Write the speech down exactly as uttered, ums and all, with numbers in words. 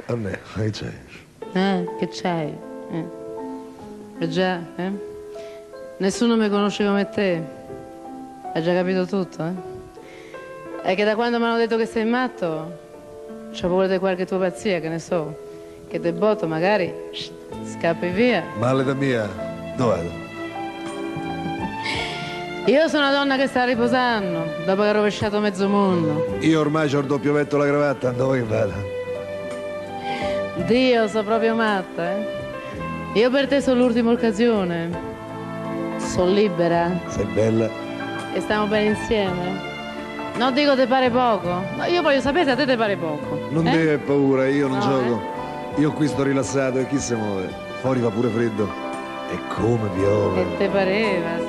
A me, che c'hai? Eh, che c'hai? Eh. Eh già, eh? Nessuno mi conosce come te. Hai già capito tutto, eh? È che da quando mi hanno detto che sei matto, c'ho paura di qualche tua pazzia, che ne so. Che te botto, magari scappi via. Male mia, dove vado? Io sono una donna che sta riposando, dopo che ha rovesciato mezzo mondo. Io ormai c'ho il doppio petto alla cravatta, dove che vado? Dio, sono proprio matta, eh? Io per te sono l'ultima occasione. Sono libera. Sei bella. E stiamo bene insieme. Non dico te pare poco. No, io voglio sapere se a te te pare poco. Non eh? devi avere paura, io non No, gioco. eh? Io qui sto rilassato e chi si muove? Fuori va pure freddo. E come piove. E te pareva,